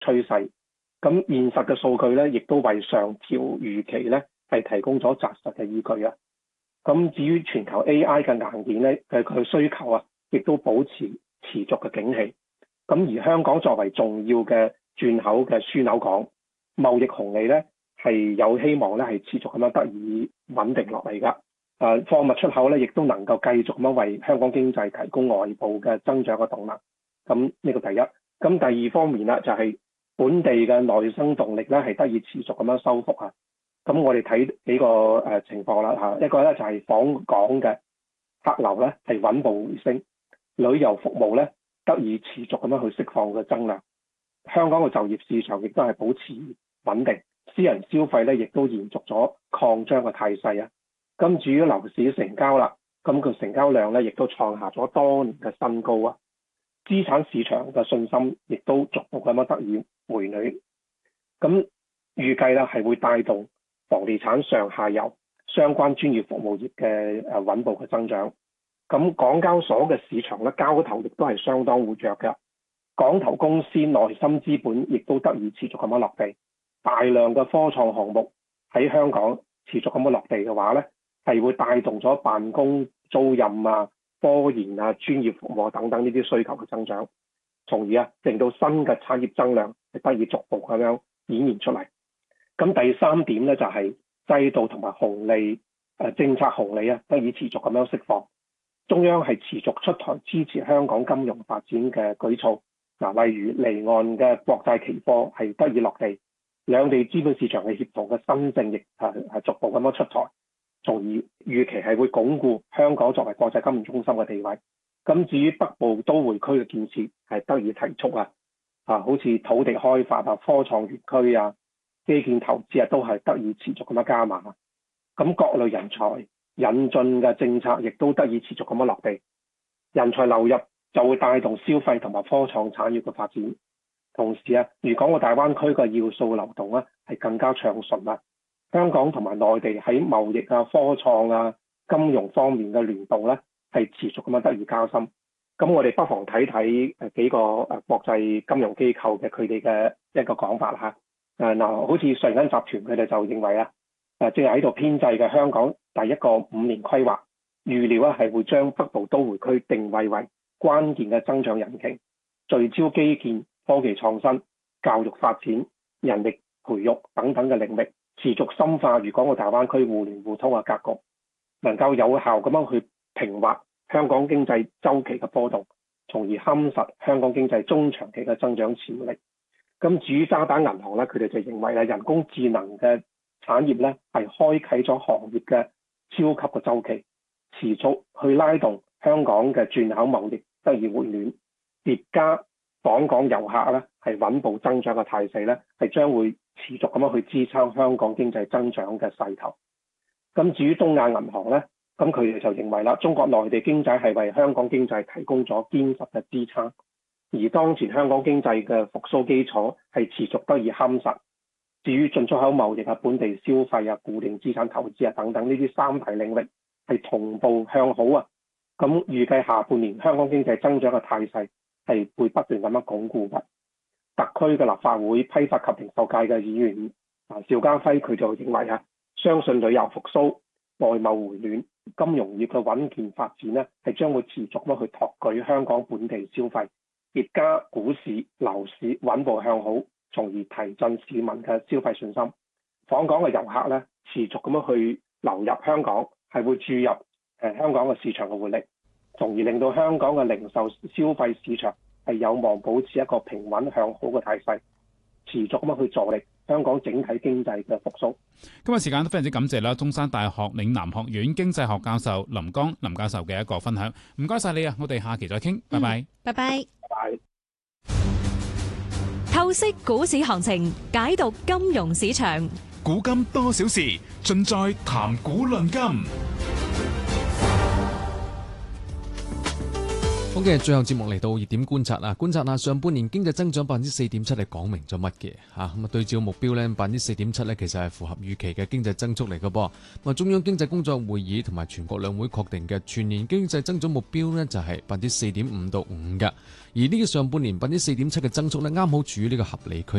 趨勢。咁現實嘅數據咧，亦都為上調預期咧係提供咗紮實嘅依據啊。咁至於全球 AI 嘅硬件咧嘅佢需求啊，亦都保持持續嘅景氣。咁而香港作為重要嘅轉口嘅樞紐港，貿易紅利咧係有希望咧係持續咁樣得以穩定落嚟㗎。貨物出口咧亦都能夠繼續咁樣為香港經濟提供外部嘅增長嘅動能。咁呢個第一。咁第二方面啦，就係本地嘅內生動力咧係得以持續咁樣收復啊。咁我哋睇幾個情況啦嚇，一個咧就係訪港嘅客流咧係穩步回升，旅遊服務咧得以持續咁樣去釋放嘅增量，香港嘅就業市場亦都係保持穩定，私人消費咧亦都延續咗擴張嘅態勢啊。咁至於樓市成交啦，咁個成交量咧亦都創下咗多年嘅新高啊，資產市場嘅信心亦都逐步咁樣得以回暖，咁預計咧係會帶動房地產上下游相關專業服務業嘅穩步嘅增長。咁港交所嘅市場咧交投亦都係相當活躍嘅，港投公司內心資本亦都得以持續咁樣落地，大量嘅科創項目喺香港持續咁樣落地嘅話咧，係會帶動咗辦公租賃啊、科研啊、專業服務等等呢啲需求嘅增長，從而令到新嘅產業增量係得以逐步咁樣演現出嚟。咁第三點咧就係制度同埋紅利政策紅利啊，得以持續咁樣釋放。中央係持續出台支持香港金融發展嘅舉措，例如離岸嘅國債期貨係得以落地，兩地資本市場嘅協同嘅新政亦係逐步咁樣出台，從而預期係會鞏固香港作為國際金融中心嘅地位。咁至於北部都會區嘅建設係得以提速好似土地開發啊、科創園區啊、基建投資都係得以持續咁樣加碼。咁各類人才引進嘅政策亦都得以持續咁樣落地，人才流入就會帶動消費同埋科創產業嘅發展。同時粵港澳大灣區嘅要素流動係更加暢順。香港同埋內地喺貿易啊、科創啊、金融方面嘅聯動係持續咁樣得以加深。咁我哋不妨睇睇幾個國際金融機構嘅佢哋嘅一個講法嚇。好似瑞銀集團佢哋就認為正係喺度編製嘅香港第一個5年規劃，預料係會將北部都會區定位為關鍵嘅增長引擎，聚焦基建、科技創新、教育發展、人力培育等等嘅領域，持續深化粵港澳大灣區互聯互通嘅格局，能夠有效咁樣去平滑香港經濟周期嘅波動，從而夯實香港經濟中長期嘅增長潛力。咁至於渣打銀行佢哋就認為人工智能嘅產業係開啟咗行業嘅超級嘅周期，持續去拉動香港嘅轉口貿易得以回暖，疊加訪港遊客係穩步增長嘅態勢係將會持續咁樣去支撐香港經濟增長嘅勢頭。咁至於東亞銀行咁佢哋就認為中國內地經濟係為香港經濟提供咗堅實嘅支撐，而當前香港經濟嘅復甦基礎係持續得以夯實。至於進出口貿易本地消費固定資產投資等等呢啲三大領域係同步向好咁預計下半年香港經濟增長嘅態勢係會不斷咁樣鞏固嘅。特區嘅立法會批發及零售界嘅議員邵家輝佢就認為相信旅遊復甦、外貿回暖、金融業嘅穩健發展係將會持續去托舉香港本地消費，疊加股市、樓市穩步向好，從而提振市民嘅消費信心。訪港嘅遊客持續咁樣去流入香港，係會注入香港嘅市場嘅活力，從而令到香港嘅零售消費市場係有望保持一個平穩向好嘅態勢，持續咁樣去助力香港整體經濟嘅復甦。 今日時間都非常之感謝中山大學嶺南學院經濟學教授林剛林教授嘅一個分享，唔該晒你我哋下期再傾，拜拜。 拜拜。 拜拜。 透析股市行情，解讀金融市場， 古今多少事，盡在談股論金。 嘅最後節目嚟到熱點觀察啊，觀察下上半年經濟增長4.7%係講明咗乜嘅嚇？咁啊對照目標咧4.7%咧，其實係符合預期嘅經濟增速嚟嘅噃。咁啊中央經濟工作會議同埋全國兩會確定嘅全年經濟增長目標咧就係4.5%到5%嘅，而呢個上半年4.7%嘅增速咧啱好處於呢個合理區